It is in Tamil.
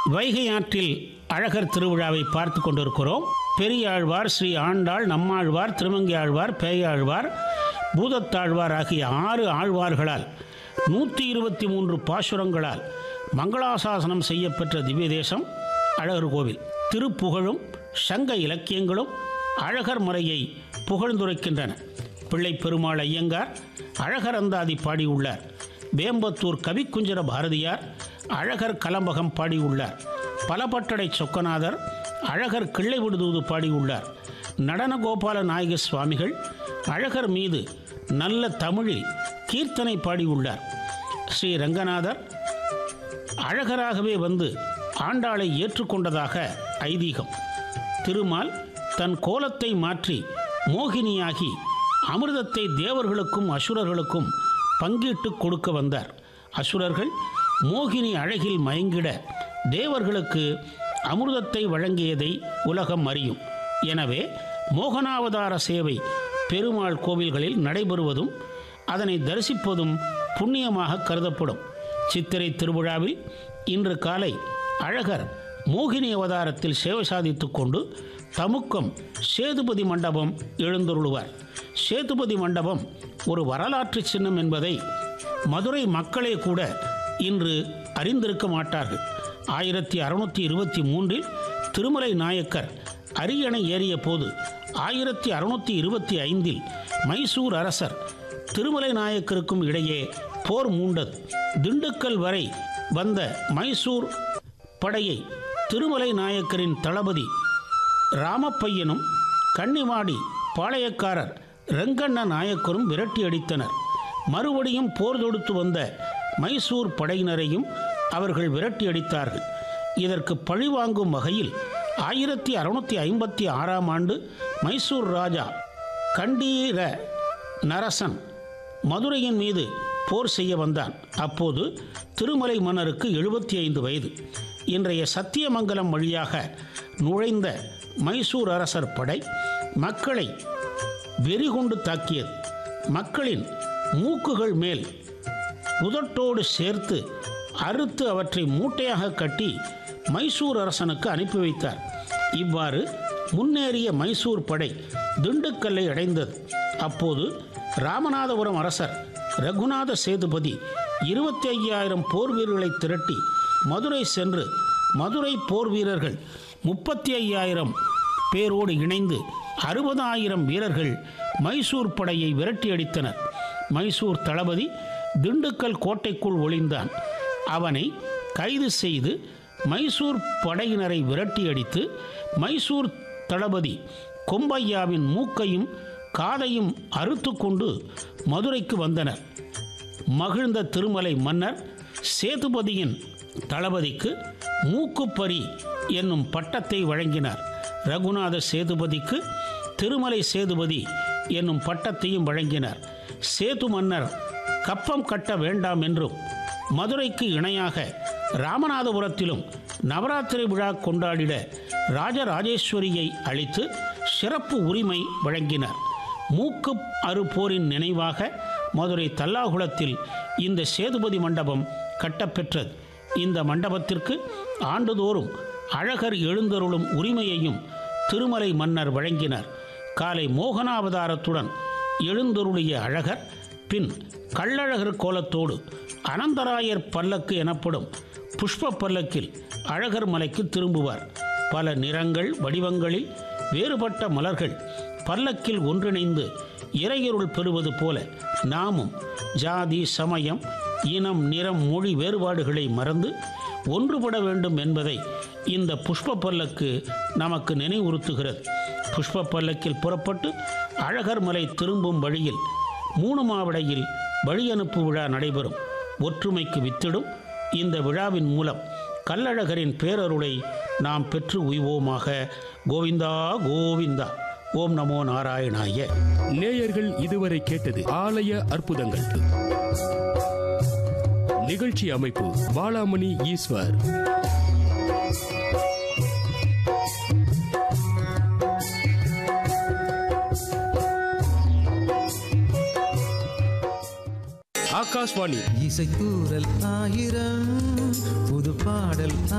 வைகை ஆற்றில் அழகர் திருவிழாவை பார்த்து கொண்டிருக்கிறோம். பெரியாழ்வார், ஸ்ரீ ஆண்டாள், நம்மாழ்வார், திருமங்கை ஆழ்வார், பேயாழ்வார், பூதத்தாழ்வார் ஆகிய 6 ஆழ்வார்களால் 123 பாசுரங்களால் மங்களாசாசனம் செய்யப்பெற்ற திவ்ய தேசம் அழகர் கோவில். திருப்புகழும் சங்க இலக்கியங்களும் அழகர் மலையை புகழ்ந்துரைக்கின்றன. பிள்ளை பெருமாள் ஐயங்கார் அழகர் அந்தாதி பாடியுள்ளார். வேம்பத்தூர் கவிக்குஞ்சர பாரதியார் அழகர் கலம்பகம் பாடியுள்ளார். பலபட்டடை சொக்கநாதர் அழகர் கிள்ளை விடுதூது பாடியுள்ளார். நடன கோபால நாயக சுவாமிகள் அழகர் மீது நல்ல தமிழில் கீர்த்தனை பாடியுள்ளார். ஸ்ரீ ரங்கநாதர் அழகராகவே வந்து ஆண்டாளை ஏற்றுக்கொண்டதாக ஐதீகம். திருமால் தன் கோலத்தை மாற்றி மோகினியாகி அமிர்தத்தை தேவர்களுக்கும் அசுரர்களுக்கும் பங்கிட்டு கொடுக்க வந்தார். அசுரர்கள் மோகினி அழகில் மயங்கிட தேவர்களுக்கு அமிர்தத்தை வழங்கியதை உலகம் அறியும். எனவே மோகனாவதார சேவை பெருமாள் கோவில்களில் நடைபெறுவதும் அதனை தரிசிப்பதும் புண்ணியமாக கருதப்படும். சித்திரை திருவிழாவில் இன்று காலை அழகர் மோகினி அவதாரத்தில் சேவை சாதித்து கொண்டு தமுக்கம் சேதுபதி மண்டபம் எழுந்தருளுவார். சேதுபதி மண்டபம் ஒரு வரலாற்று சின்னம் என்பதை மதுரை மக்களே கூட இன்று அறிந்திருக்க மாட்டார்கள். 1623 திருமலை நாயக்கர் அரியணை ஏறிய போது 1625 மைசூர் அரசர் திருமலை நாயக்கருக்கும் இடையே போர் மூண்டது. திண்டுக்கல் வரை வந்த மைசூர் படையை திருமலை நாயக்கரின் தளபதி ராமப்பையனும் கன்னிவாடி பாளையக்காரர் ரெங்கண்ண நாயக்கரும் விரட்டி அடித்தனர். மறுபடியும் போர் தொடுத்து வந்த மைசூர் படையினரையும் அவர்கள் விரட்டி அடித்தார்கள். இதற்கு பழிவாங்கும் வகையில் 1656 ஆண்டு மைசூர் ராஜா கண்டீர நரசன் மதுரையின் மீது போர் செய்ய வந்தான். அப்போது திருமலை மன்னருக்கு 75 வயது. இன்றைய சத்தியமங்கலம் வழியாக நுழைந்த மைசூர் அரசர் படை மக்களை வெறிகொண்டு தாக்கியது. மக்களின் மூக்குகள் மேல் உதட்டோடு சேர்த்து அறுத்து அவற்றை மூட்டையாக கட்டி மைசூர் அரசனுக்கு அனுப்பி வைத்தார். இவ்வாறு முன்னேறிய மைசூர் படை திண்டுக்கல்லை அடைந்தது. அப்போது ராமநாதபுரம் அரசர் ரகுநாத சேதுபதி 25,000 போர் வீரர்களை திரட்டி மதுரை சென்று மதுரை போர் வீரர்கள் 35,000 பேரோடு இணைந்து 60,000 வீரர்கள் மைசூர் படையை விரட்டி அடித்தனர். மைசூர் தளபதி திண்டுக்கல் கோட்டைக்குள் ஒளிந்தான். அவனை கைது செய்து மைசூர் படையினரை விரட்டி அடித்து மைசூர் தளபதி கொம்பையாவின் மூக்கையும் காதையும் அறுத்து கொண்டு மதுரைக்கு வந்தனர். மகிழ்ந்த திருமலை மன்னர் சேதுபதியின் தளபதிக்கு மூக்குப்பரி என்னும் பட்டத்தை வழங்கினார். ரகுநாத சேதுபதிக்கு திருமலை சேதுபதி என்னும் பட்டத்தையும் வழங்கினார். சேது மன்னர் கப்பம் கட்ட வேண்டாம் என்றும் மதுரைக்கு இணையாக ராமநாதபுரத்திலும் நவராத்திரி விழா கொண்டாடிட ராஜராஜேஸ்வரியை அளித்து சிறப்பு உரிமை வழங்கினார். மூக்கு அறு போரின் நினைவாக மதுரை தல்லாகுளத்தில் இந்த சேதுபதி மண்டபம் கட்டப்பெற்றது. இந்த மண்டபத்திற்கு ஆண்டுதோறும் அழகர் எழுந்தருளும் உரிமையையும் திருமலை மன்னர் வழங்கினார். காலை மோகனாவதாரத்துடன் எழுந்தருளிய அழகர் பின் கள்ளழகர் கோலத்தோடு அனந்தராயர் பல்லக்கு எனப்படும் புஷ்ப பல்லக்கில் அழகர் மலைக்கு திரும்புவார். பல நிறங்கள் வடிவங்களில் வேறுபட்ட மலர்கள் பல்லக்கில் ஒன்றிணைந்து இறையருள் பெறுவது போல நாமும் ஜாதி, சமயம், இனம், நிறம், மொழி வேறுபாடுகளை மறந்து ஒன்றுபட வேண்டும் என்பதை இந்த புஷ்ப பல்லக்கு நமக்கு நினைவுறுத்துகிறது. புஷ்ப பல்லக்கில் புறப்பட்டு அழகர் மலை திரும்பும் வழியில் 3 மாவடையில் வழி அனுப்பு விழா நடைபெறும். ஒற்றுமைக்கு வித்திடும் இந்த விழாவின் மூலம் கள்ளழகரின் பேரருளை நாம் பெற்று உய்வோமாக. கோவிந்தா கோவிந்தா. ஓம் நமோ நாராயணாய. நேயர்கள் இதுவரை கேட்டது ஆலய அற்புதங்கள். நிகழ்ச்சி அமைப்பு பாலாமணி ஈஸ்வர். ஆகாஷ்வாணி இசைத்தூரல் 1000 புது பாடல்